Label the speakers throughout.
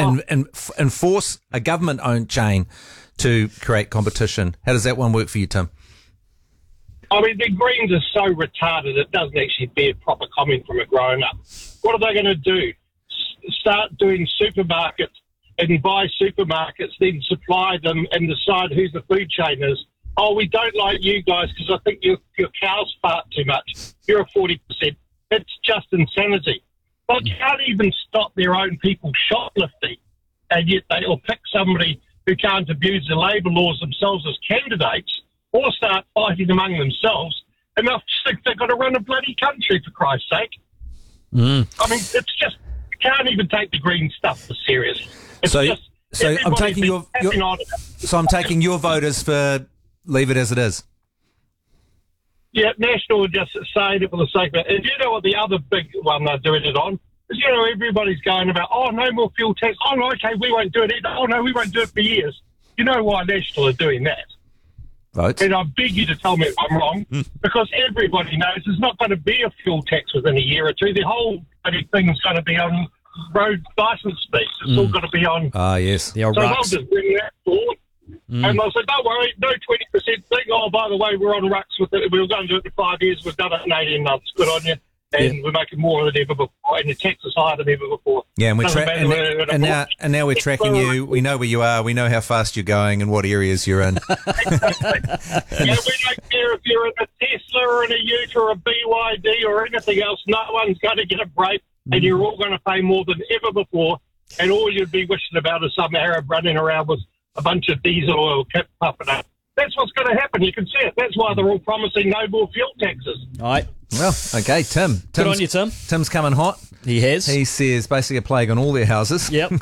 Speaker 1: enforce a government-owned chain to create competition. How does that one work for you, Tim?
Speaker 2: I mean, the Greens are so retarded it doesn't actually bear proper comment from a grown-up. What are they going to do? Start doing supermarkets and buy supermarkets, then supply them and decide who the food chain is. Oh, we don't like you guys because I think your cows fart too much. You're a 40%. It's just insanity. They can't even stop their own people shoplifting, and yet they'll pick somebody who can't abuse the labour laws themselves as candidates or start fighting among themselves, and they'll think they've got to run a bloody country, for Christ's sake. I mean, it's just, you can't even take the green stuff for serious. It's
Speaker 1: so I'm taking I'm taking your vote as for leave it as it is.
Speaker 2: Yeah, National are just saying it for the sake of it. And you know what the other big one they're doing it on? Is, you know, everybody's going about, oh, no more fuel tax. Oh, no, okay, we won't do it either. Oh, no, we won't do it for years. You know why National are doing that?
Speaker 1: Votes.
Speaker 2: And I beg you to tell me if I'm wrong, because everybody knows there's not going to be a fuel tax within a year or two. The whole bloody thing's going to be on road licence fees. It's all going to be on.
Speaker 1: Ah, yes. The old
Speaker 2: so
Speaker 1: rucks.
Speaker 2: they'll just bring that forward. And they'll say, don't worry, no 20% thing. Oh, by the way, we're on rucks with it. We were going to do it in 5 years. We've done it in 18 months. Good on you. And we're making more than ever before. And the tax is higher than ever before.
Speaker 1: Yeah, and now we're tracking you. We know where you are. We know how fast you're going and what areas you're in.
Speaker 2: Exactly. Yeah, we don't care if you're in a Tesla or in a Ute or a BYD or anything else. No one's going to get a break, and you're all going to pay more than ever before. And all you'd be wishing about is some Arab running around with a bunch of diesel oil kept pumping up. That's what's going to happen. You can see it. That's why they're all promising no more fuel taxes.
Speaker 3: All right.
Speaker 1: Well, okay, Tim.
Speaker 3: Good on you, Tim.
Speaker 1: Tim's coming hot.
Speaker 3: He has.
Speaker 1: He says basically a plague on all their houses.
Speaker 3: Yep.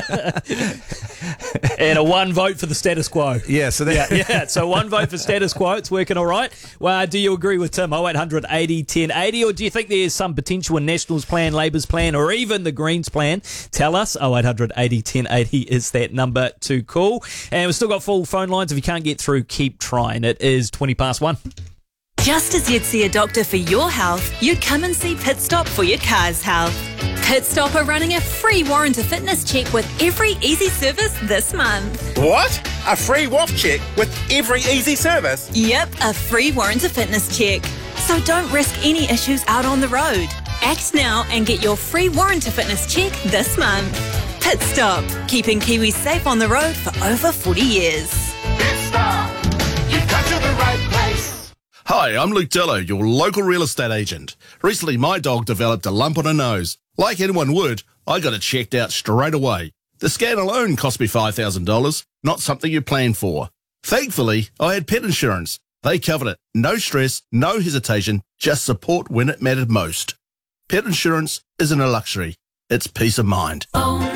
Speaker 3: And a one vote for the status quo.
Speaker 1: Yeah, so
Speaker 3: so one vote for status quo. It's working all right. Well, do you agree with Tim? 0800 80 1080, or do you think there's some potential in National's plan, Labour's plan, or even the Greens plan? Tell us. 0800 80 1080 is that number to call. And we've still got full phone lines. If you can't get through, keep trying. It is 1:20.
Speaker 4: Just as you'd see a doctor for your health, you'd come and see Pit Stop for your car's health. Pit Stop are running a free warranty fitness check with every easy service this month.
Speaker 5: What? A free WAF check with every easy service?
Speaker 4: Yep, a free warranty fitness check. So don't risk any issues out on the road. Act now and get your free warranty fitness check this month. Pit Stop, keeping Kiwis safe on the road for over 40 years.
Speaker 6: Pit Stop, you've come to the right place.
Speaker 7: Hi, I'm Luke Dillo, your local real estate agent. Recently, my dog developed a lump on her nose. Like anyone would, I got it checked out straight away. The scan alone cost me $5,000, not something you plan for. Thankfully, I had pet insurance. They covered it. No stress, no hesitation, just support when it mattered most. Pet insurance isn't a luxury, it's peace of mind.